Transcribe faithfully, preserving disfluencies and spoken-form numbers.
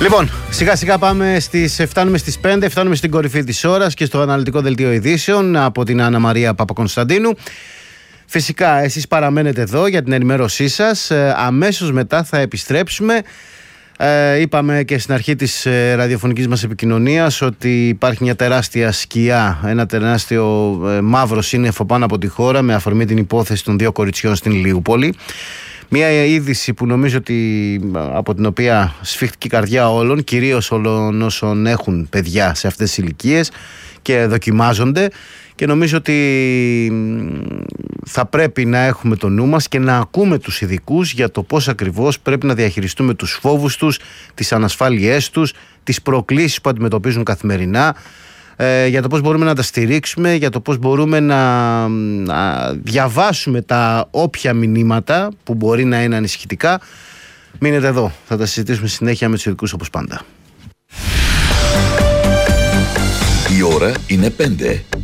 Λοιπόν, σιγά σιγά πάμε στις, φτάνουμε στις πέντε, φτάνουμε στην κορυφή της ώρας και στο αναλυτικό δελτίο ειδήσεων από την Άννα Μαρία Παπακονσταντίνου. Φυσικά εσείς παραμένετε εδώ για την ενημέρωσή σας. Ε, αμέσως μετά θα επιστρέψουμε. Ε, είπαμε και στην αρχή της ε, ραδιοφωνικής μας επικοινωνίας ότι υπάρχει μια τεράστια σκιά, ένα τεράστιο ε, μαύρο σύννεφο πάνω από τη χώρα με αφορμή την υπόθεση των δύο κοριτσιών στην Ηλιούπολη. Μια είδηση που νομίζω ότι από την οποία σφίχτηκε η καρδιά όλων, κυρίως όλων όσων έχουν παιδιά σε αυτές τις ηλικίες και δοκιμάζονται, και νομίζω ότι θα πρέπει να έχουμε το νου μας και να ακούμε τους ειδικούς για το πώς ακριβώς πρέπει να διαχειριστούμε τους φόβους τους, τις ανασφάλειές τους, τις προκλήσεις που αντιμετωπίζουν καθημερινά, ε, για το πώς μπορούμε να τα στηρίξουμε, για το πώς μπορούμε να, να διαβάσουμε τα όποια μηνύματα που μπορεί να είναι ανησυχητικά. Μείνετε εδώ, θα τα συζητήσουμε συνέχεια με τους ειδικούς όπως πάντα. Η ώρα είναι πέντε.